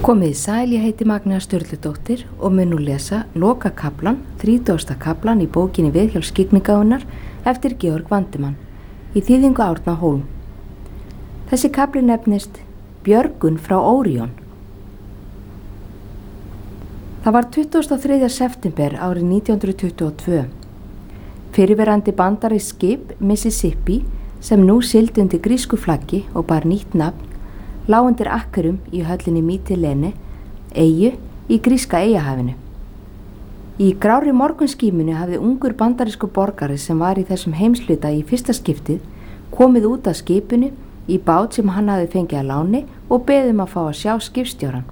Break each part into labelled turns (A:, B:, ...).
A: Komið í sæl, ég heiti Magnea Sturludóttir og mun nú lesa lokakaflan, 30. kaflan í bókinni Viðhjálps skyggnigáfunnar eftir Georg Vandemann í þýðingu Árna Hólm. Þessi kafli nefnist Björgun frá Óríon. Það var 23. september árið 1922. Fyrirverandi bandarískt skip Mississippi sem nú sigldi undir grísku flaggi og bar nýtt nafn lá undir akkerum í höllinni Mítilene, eyju í gríska eyjahafinu. Í grári morgunskímunni hafði ungur bandarískur borgari sem var í þessum heimshluta í fyrsta skiptið komið út af skipinu í bát sem hann hafði fengið að láni og beðið að fá að sjá skipstjóran.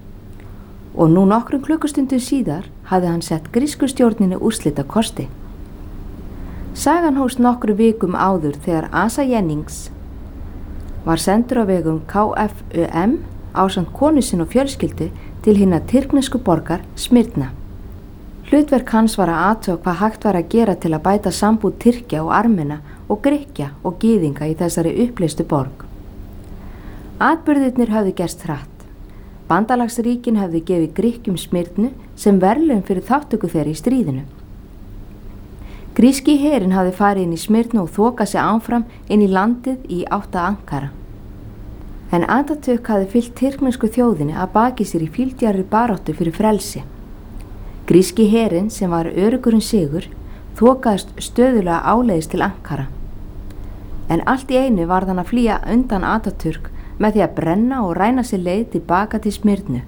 A: Og nú nokkrum klukkustundum síðar hafði hann sett grísku stjórninni úrslita kosti. Sagan hófst nokkru vikum áður þegar Asa Jennings var sendur á vegum KFUM ásamt konu sinni og fjölskyldu til hinna tyrknesku borgar Smyrna. Hlutverk hans var að athuga hvað hægt var að gera til að bæta sambúð Tyrkja og Armena og Grikkja og Gyðinga í þessari uppleystu borg. Atburðirnir höfðu gerst hratt. Bandalagsríkin höfðu gefið Grikkjum Smyrnu sem verðlaun fyrir þáttöku þeirra í stríðinu. Gríski herinn hafði farið inn í Smyrnu og þokað sig áfram inn í landið í átt að Ankara. En Atatürk hafði fylgt tyrknesku þjóðinni að baki sér í fíldjarri baráttu fyrir frelsi. Gríski herinn sem var öruggurinn sigur þokaðist stöðulega áleiðis til Ankara. En allt í einu varð hann að flýja undan Atatürk með því að brenna og ræna sér leið tilbaka til Smyrnu.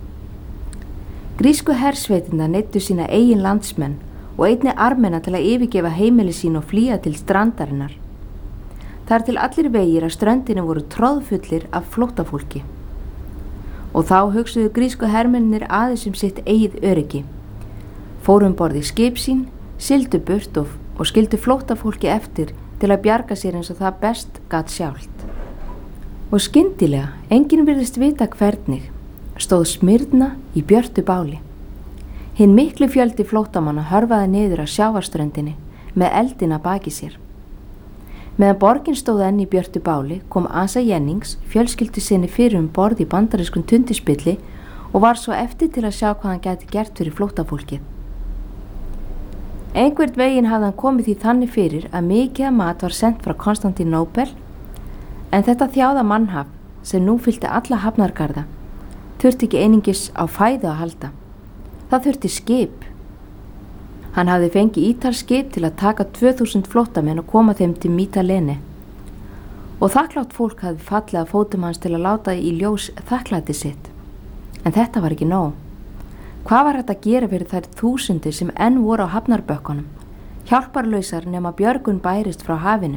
A: Grísku hersveitirnar neyddu sína eigin landsmenn og einnig Armena til að yfirgefa heimili sín og flýja til strandarinnar. Þar til allir vegir að ströndinu voru troðfullir af flóttafólki. Og þá hugsuðu grísku hermennir aðeins sitt eigið öryggi. Fóru um borð í skip sín, sigldu burt og skildu flóttafólki eftir til að bjarga sér eins og það best gat sjálft. Og skyndilega, enginn virðist vita hvernig, stóð Smyrna í björtu báli. Hinn miklu fjöldi flóttamanna hörfaði niður að sjávarströndinni með eldina baki sér. Meðan borgin stóð enn í björtu báli kom Asa Jennings fjölskyldu sinni fyrir um borð í bandarískum tundispilli og var svo eftir til að sjá hvað hann gæti gert fyrir flóttafólkið. Einhvern veginn hafði hann komið því þannig fyrir að mikið af mat var sent frá Konstantínópel, en þetta þjáða mannhaf sem nú fyllti alla hafnargarða þurfti ekki einungis á fæðu að halda. Það þurfti skip. Hann hafði fengið ítalskip til að taka 2000 flóttamenn og koma þeim til Mítilene. Og þakklátt fólk hafði fallið að fótum hans til að láta í ljós þakklæti sitt. En þetta var ekki nóg. Hvað var þetta að gera fyrir þær þúsundir sem enn voru á hafnarbökkunum, hjálparlausar nema björgun bærist frá hafinu?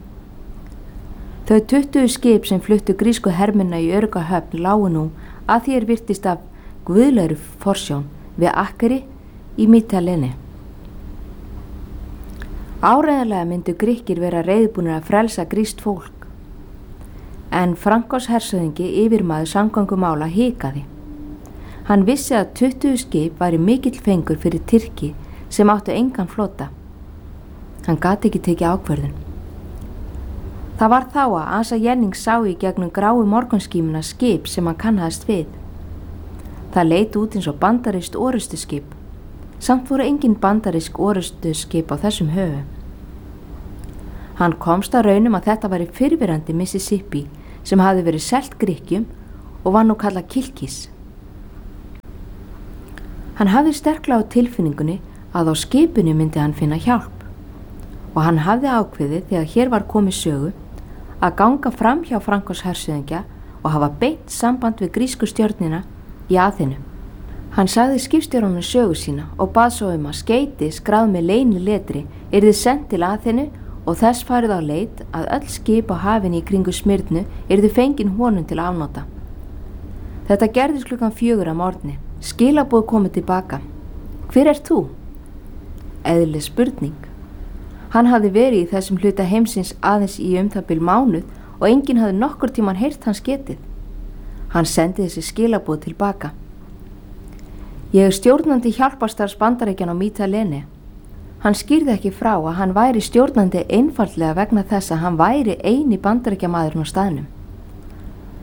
A: Þau 20 skip sem fluttu grísku hermina í örugga höfn lágu nú að því virtist af guðlegri forsjón við akkeri í Mítilene. Áreiðanlega myndu Grikkir vera reiðbúnir að frelsa grískt fólk. En Frankos hersöðingi yfirmaður samgöngumála hikaði. Hann vissi að 20 skip væri mikill fengur fyrir Tyrki sem áttu engan flota. Hann gat ekki tekið ákvörðun. Það var þá að Asa Jennings sá í gegnum gráu morgunskímuna skip sem hann kannaðist við. Það leit út eins og bandarískt orrustuskip. Samt voru engin bandarísk orrustuskip á þessum höfu. Hann komst að raunum að þetta væri fyrrverandi Mississippi sem hafði verið selt Grikkjum og var nú kallað Kilkis. Hann hafði sterklega á tilfinningunni að á skipinu myndi hann finna hjálp og hann hafði ákveðið þegar hér var komið sögu að ganga fram hjá Frankos hersöðingja og hafa beint samband við grísku stjórnina í Aþenu. Hann sagði skipstjóranum sögu sína og bað svo að skeyti skráð með leyniletri yrði sent til Aþenu og þess farið á leit að öll skip á hafinu í kringu Smyrnu yrði fengin honum til afnota. Þetta gerðist klukkan 4 að morgni. Skilaboð komið tilbaka. Hver ert þú? Eðlileg spurning. Hann hafði verið í þessum hluta heimsins aðeins í það bil mánuð og enginn hafði nokkur tíman heyrt hans getið. Hann sendi þessi skilaboð tilbaka. Ég er stjórnandi hjálparstarfs Bandaríkjanna á Mítilene. Hann skýrði ekki frá að hann væri stjórnandi einfaldlega vegna þess að hann væri eini Bandaríkjamaðurinn á staðnum.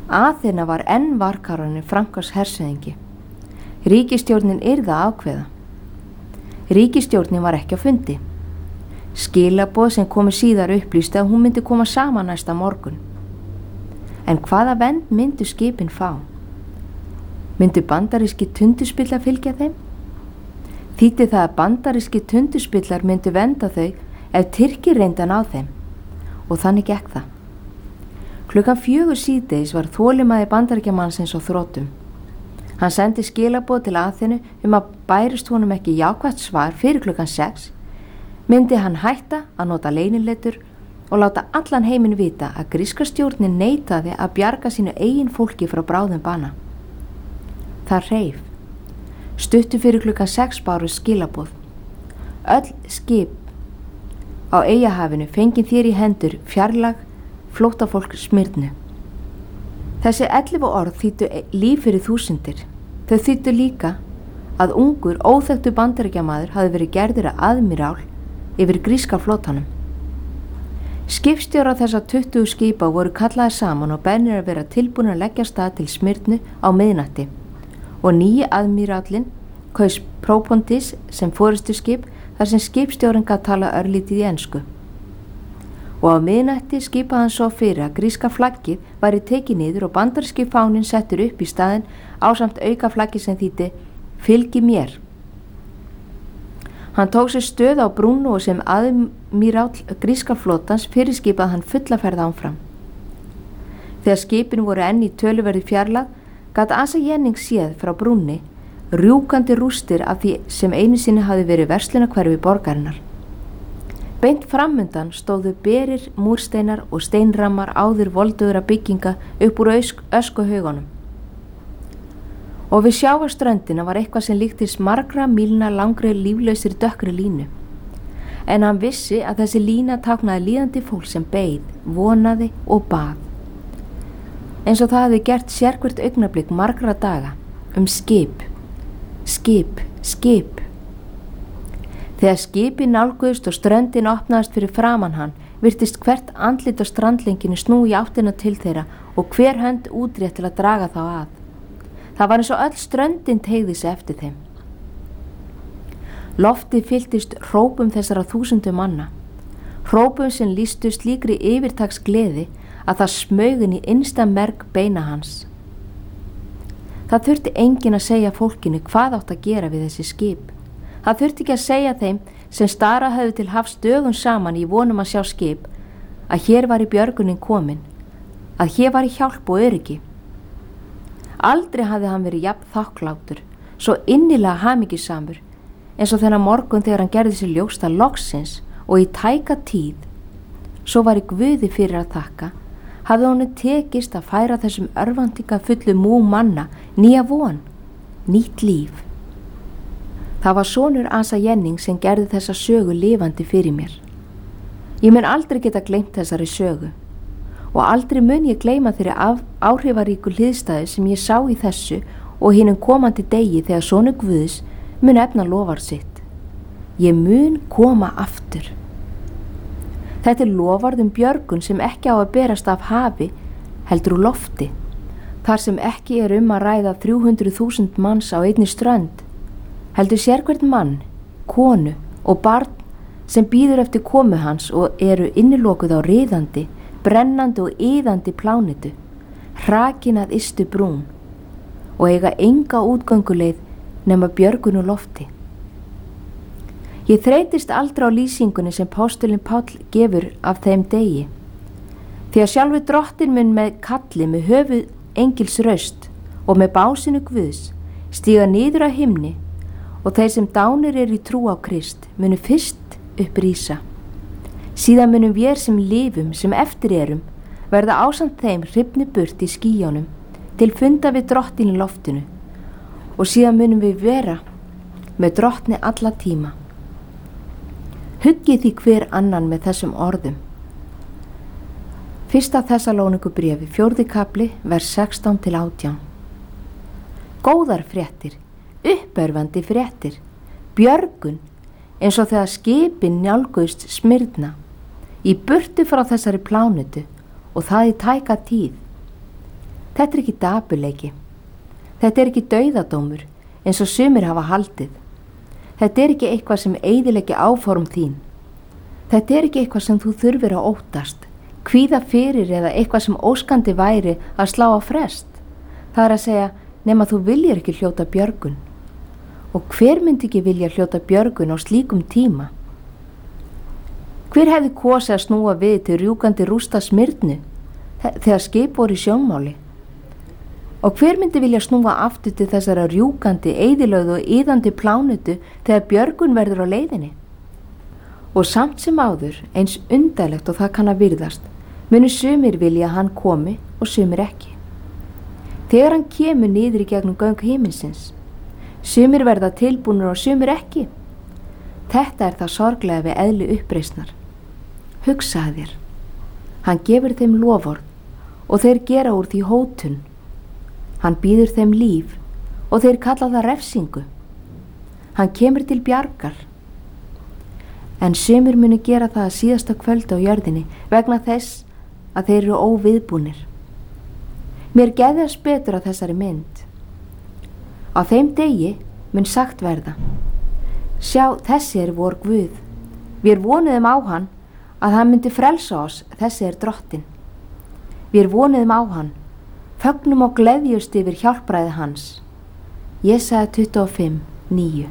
A: Aþena var enn varkarann Frankars hersöðingi. Ríkisstjórnin yrði að ákveða. Ríkisstjórnin var ekki á fundi. Skilaboð sem komu síðar upplýsti að hún myndi koma saman næsta morgun. En hvaða vernd myndu skipin fá? Myndu bandaríski tundurspillar fylgja þeim? Þýddi það að bandaríski tundurspillar myndu vernda þau ef Tyrkir reyndan á þeim. Og þannig gekk það. Klukkan 4 síðdegis var þolinmæði Bandaríkjamannsins á þrotum. Hann sendi skilaboð til Aþenu að bærist honum ekki jákvætt svar fyrir klukkan 6, myndi hann hætta að nota leyniletur og láta allan heiminn vita að gríska stjórnin neitaði að bjarga sínu eigin fólki frá bráðum bana. Það hreif. Stuttu fyrir klukkan 6 bárust skilaboð. Öll skip á Eyjahafinu fengin þér í hendur fjarlag flóttafólk Smyrnu. Þessi 11 orð þýddu líf fyrir þúsundir. Þau þýddu líka að ungur, óþekktur Bandaríkjamaður hafði verið gerður að aðmírál yfir gríska flotanum. Skipstjórar þessa 20 skipa voru kallaðir saman og beðnir að vera tilbúnir að leggja af stað til Smyrnu á miðnætti og nýji aðmírálinn kaus Própontis sem forystuskip þar sem skipstjórinn gat talað örlítið í ensku. Og á miðnætti skipaði hann svo fyrir að gríska flaggið væri tekið niður og bandaríski fáninn settur upp í staðinn ásamt auka flaggið sem þýddi fylgi mér. Hann tók sér stöð á brúnni og sem aðmíráll gríska flotans fyrirskipaði hann fulla ferð áfram. Þegar skipin voru enn í töluverði fjarlægð gat Asa Jennings séð frá brúnni rjúkandi rústir af því sem einu sinni hafði verið verslunarhverfi borgarinnar. Beint framundan stóðu berir, múrsteinar og steinrammar áður voldugra bygginga upp úr öskuhaugunum. Og við sjávarströndina var eitthvað sem líktist margra mílna langri líflausri dökkri línu. En hann vissi að þessi lína táknaði líðandi fólk sem beið, vonaði og bað. Eins og það hafði gert sérhvert augnablik margra daga skip, skip, skip. Þegar skipi nálguðust og ströndin opnaðist fyrir framan hann, virtist hvert andlit á strandlenginu snúi í áttina til þeirra og hver hönd útrétt til að draga þá að. Það var eins og öll ströndin teygði sig eftir þeim. Loftið fylltist hrópum þessara þúsundum manna. Hrópum sem lýstu slíkri yfirtaks gleði að það smaug inn í innsta merg beina hans. Það þurfti enginn að segja fólkinu hvað átt að gera við þessi skip. Það þurfti ekki að segja þeim sem starað höfðu til hafs dögum saman í vonum að sjá skip að hér var í björgunin komin, að hér var í hjálp og öryggi. Aldrei hafði hann verið jafn þakklátur, svo innilega hamingjusamur, eins og þennan morgun þegar hann gerði sér ljóst að loksins og í tæka tíð, svo var í Guði fyrir að þakka, hafði honum tekist að færa þessum örvæntingafullu múg manna nýja von, nýtt líf. Það var sonur Asa Jennings sem gerði þessa sögu lifandi fyrir mér. Ég mun aldrei geta gleymt þessari sögu og aldrei mun ég gleyma þeirri áhrifaríku hliðstæðu sem ég sá í þessu og hinum komandi degi þegar sonur Guðs mun efna loforð sitt. Ég mun koma aftur. Þetta loforð björgun sem ekki á að berast af hafi heldur úr lofti, þar sem ekki er að ræða 300.000 manns á einni strönd, heldur sérhvern mann, konu og barn sem bíður eftir komu hans og eru innilokuð á riðandi, brennandi og iðandi plánitu, hrakin að ystu brún og eiga enga útgönguleið nema björgun úr lofti. Ég þreytist aldrei á lýsingunni sem postulinn Páll gefur af þeim degi, því að sjálfur drottin mun með kalli með höfuð engils raust og með básinu Guðs stíga niður á himni og þeir sem dánir eru í trú á Krist munu fyrst upprísa. Síðan munum við sem lifum, sem eftir erum, verða ásamt þeim hrifni burt í skýjónum til funda við drottin í loftinu og síðan munum við vera með drottni alla tíma. Huggið því hver annan með þessum orðum. 1. Þessalónikubréfi, 4. kapli, vers 16 til 18. Góðar fréttir, uppörvandi fréttir, björgun, eins og þegar skipin nálguðust Smyrna, í burtu frá þessari plánutu og það í tæka tíð. Þetta er ekki dapurleiki. Þetta er ekki dauðadómur eins og sumir hafa haldið. Þetta er ekki eitthvað sem eyðileggi áform þín. Þetta er ekki eitthvað sem þú þurfir að óttast, kvíða fyrir eða eitthvað sem óskandi væri að slá á frest. Það er að segja, nema þú viljir ekki hljóta björgun. Og hver myndi ekki vilja hljóta björgun á slíkum tíma? Hver hefði kosið að snúa við til rjúkandi rústa Smyrnu þegar skip voru í sjónmáli? Og hver myndi vilja snúa aftur til þessara rjúkandi, eyðilögðu og iðandi plánutu þegar björgun verður á leiðinni? Og samt sem áður, eins undarlegt og það kann að virðast, munu sumir vilja að hann komi og sumir ekki. Þegar hann kemur niður í gegnum göng himinsins, sumir verða tilbúnir og sumir ekki. Þetta er það sorglega við eðli uppreisnar. Hugsaðu þér, hann gefur þeim loforð og þeir gera úr því hótun. Hann býður þeim líf og þeir kalla það refsingu. Hann kemur til bjargar. En sumir munu gera það að síðasta kvöldi á jörðinni vegna þess að þeir eru óviðbúnir. Mér geðjast betur á þessari mynd. Á þeim degi mun sagt verða: Sjá, þessi er vor Guð. Við vonuðum á hann að hann myndi frelsa oss, þessi er Drottinn. Við vonuðum á hann, fögnum og gleðjust yfir hjálpræði hans. Jesaja 25:9.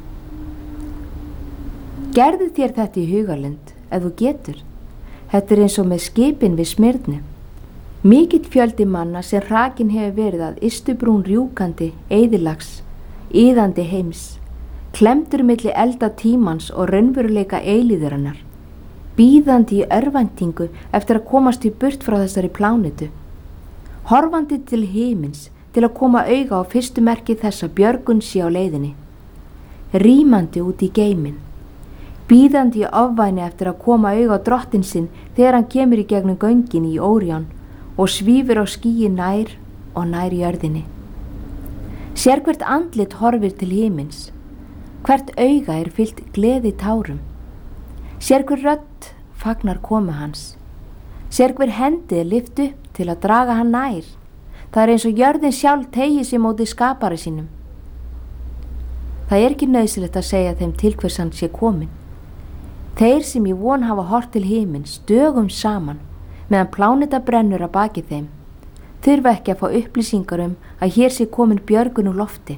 A: Gerðu þér þetta í hugarlund ef þú getur. Þetta er eins og með skipin við Smyrnu. Mikill fjöldi manna sem hrakin hefur verið að ystu brún rjúkandi, eyðilags, iðandi heims, klemdur milli elda tímans og raunveruleika eilíðurinnar, bíðandi í örvæntingu eftir að komast í burt frá þessari plánutu, horfandi til himins til að koma auga á fyrstu merki þess að björgun sé á leiðinni, rýmandi út í geiminn, bíðandi í ofvæni eftir að koma auga á Drottinn sinn þegar hann kemur í gegnum göngin í Óríon og svífur á skýi nær og nær jörðinni. Sérhvert andlit horfir til himins, hvert auga er fyllt gleði tárum, sérhver rödd fagnar komu hans, sérhver hendi er lyft upp til að draga hann nær. Það er eins og jörðin sjálf teygi sig móti skapara sínum. Það er ekki nauðsynlegt að segja þeim til hvers hann sé kominn. Þeir sem í von hafa hort til himins dögum saman meðan pláneta brennur að baki þeim, þurfa ekki að fá upplýsingar að hér sé komin björgun úr lofti.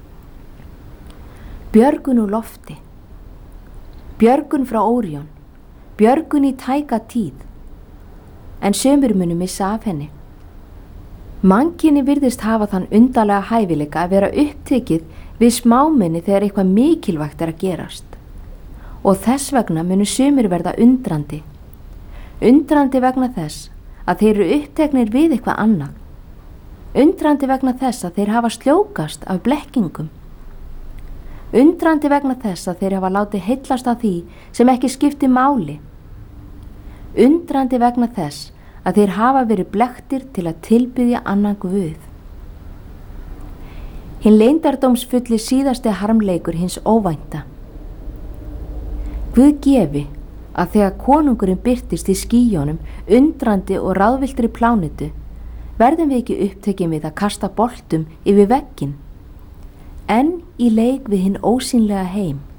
A: Björgun úr lofti. Björgun frá Óríon. Björgun í tæka tíð. En sumir munu missa af henni. Mannkyni virðist hafa þann undarlega hæfileika að vera upptekið við smáminni þegar eitthvað mikilvægt er að gerast. Og þess vegna munu sumir verða undrandi. Undrandi vegna þess að þeir eru uppteknir við eitthvað annað. Undrandi vegna þess að þeir hafa sljókast af blekkingum. Undrandi vegna þess að þeir hafa látið heillast af því sem ekki skipti máli. Undrandi vegna þess að þeir hafa verið blekktir til að tilbiðja annan Guð. Hinn leyndardómsfulli síðasti harmleikur hins óvænta. Guð gefi að þegar konungurinn birtist í skýjónum undrandi og ráðvilltri plánutu, verðum við ekki upptekin við að kasta boltum yfir vegginn, en í leik við hinn ósýnlega heim.